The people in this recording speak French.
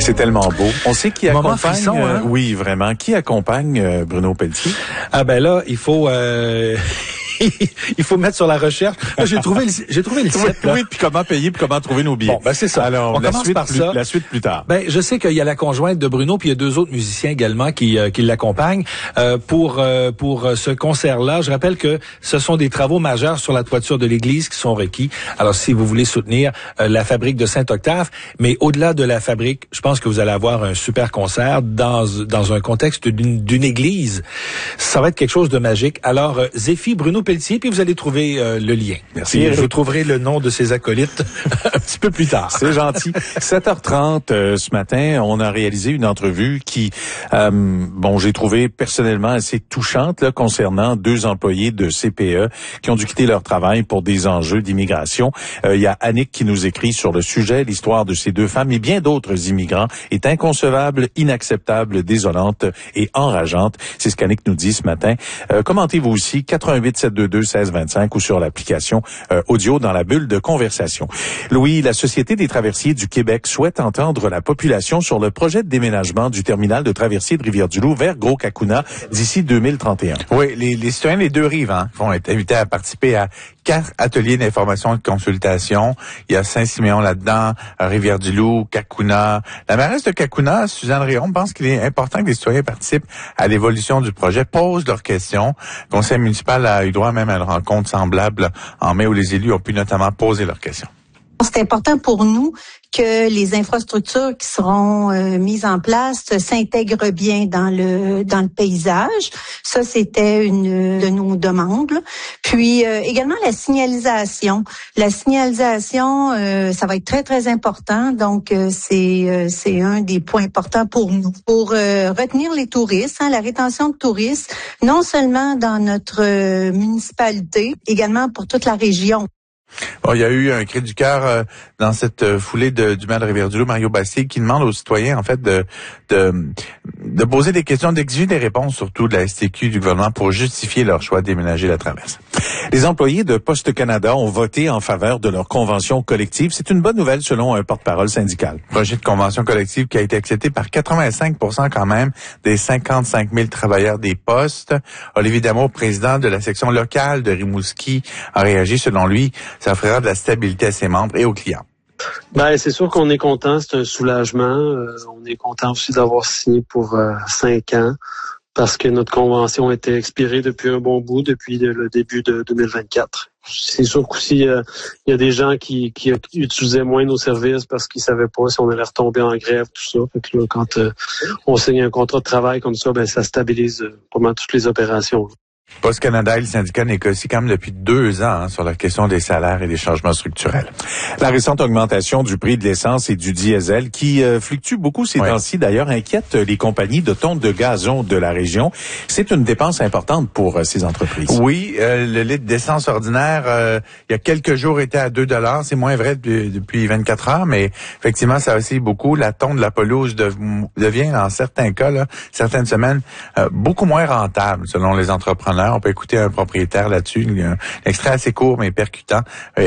C'est tellement beau. On sait qui Moment accompagne. frisson, hein? Oui, vraiment. Qui accompagne Bruno Pelletier? Ah ben là, il faut il faut mettre sur la recherche. Là, j'ai trouvé le site. Là. Oui, puis comment payer, puis comment trouver nos billets. Bon, ben c'est ça. Alors, on commence par ça. La suite plus tard. Ben, je sais qu'il y a la conjointe de Bruno, puis il y a deux autres musiciens également qui l'accompagnent pour ce concert-là. Je rappelle que ce sont des travaux majeurs sur la toiture de l'église qui sont requis. Alors, si vous voulez soutenir la fabrique de Saint-Octave, mais au-delà de la fabrique, je pense que vous allez avoir un super concert dans un contexte d'une église. Ça va être quelque chose de magique. Alors, Zéphi, Bruno Pelletier, puis vous allez trouver le lien. Merci. Et je trouverai le nom de ses acolytes un petit peu plus tard. C'est gentil. 7h30 ce matin, on a réalisé une entrevue qui, j'ai trouvé personnellement assez touchante là, concernant deux employés de CPE qui ont dû quitter leur travail pour des enjeux d'immigration. Il y a Annick qui nous écrit sur le sujet. L'histoire de ces deux femmes et bien d'autres immigrants est inconcevable, inacceptable, désolante et enrageante. C'est ce qu'Annick nous dit ce matin. Commentez-vous aussi 88-722-1625 ou sur l'application audio dans la bulle de conversation. Louis, la Société des traversiers du Québec souhaite entendre la population sur le projet de déménagement du terminal de traversier de Rivière-du-Loup vers Gros-Cacuna d'ici 2031. Oui, les citoyens des deux rives vont être invités à participer à 4 ateliers d'information et de consultation. Il y a Saint-Siméon là-dedans, Rivière-du-Loup, Cacuna. La mairesse de Cacuna, Suzanne Réaume, pense qu'il est important que les citoyens participent à l'évolution du projet, posent leurs questions. Le conseil municipal a eu droit même à une rencontre semblable en mai où les élus ont pu notamment poser leurs questions. C'est important pour nous que les infrastructures qui seront mises en place s'intègrent bien dans le paysage. Ça, c'était une de nos demandes. Puis également la signalisation. La signalisation, ça va être très très important. Donc c'est un des points importants pour nous, pour retenir les touristes, la rétention de touristes, non seulement dans notre municipalité, également pour toute la région. Bon, il y a eu un cri du cœur dans cette foulée du maire de Rivière-du-Loup, Mario Bastille, qui demande aux citoyens, en fait, de poser des questions, d'exiger des réponses, surtout de la STQ du gouvernement, pour justifier leur choix de déménager la traverse. Les employés de Poste Canada ont voté en faveur de leur convention collective. C'est une bonne nouvelle selon un porte-parole syndical. Projet de convention collective qui a été accepté par 85% quand même des 55 000 travailleurs des postes. Olivier Damour, président de la section locale de Rimouski, a réagi. Selon lui, ça offrira de la stabilité à ses membres et aux clients. Ben, c'est sûr qu'on est content, c'est un soulagement. On est content aussi d'avoir signé pour 5 ans parce que notre convention était expirée depuis un bon bout, depuis le début de 2024. C'est sûr qu'aussi, il y a des gens qui utilisaient moins nos services parce qu'ils savaient pas si on allait retomber en grève, tout ça. Fait que là, quand on signe un contrat de travail comme ça, ben ça stabilise vraiment toutes les opérations. Poste Canada et le syndicat négocient quand même depuis 2 ans sur la question des salaires et des changements structurels. La récente augmentation du prix de l'essence et du diesel, qui fluctue beaucoup ces temps-ci, d'ailleurs, inquiète les compagnies de tonnes de gazon de la région. C'est une dépense importante pour ces entreprises. Oui, le litre d'essence ordinaire, il y a quelques jours, était à 2 $. C'est moins vrai depuis 24 heures, mais effectivement, ça aussi beaucoup. La tonne de la pelouse devient, dans certains cas, certaines semaines, beaucoup moins rentable, selon les entrepreneurs. On peut écouter un propriétaire là-dessus, un extrait assez court mais percutant.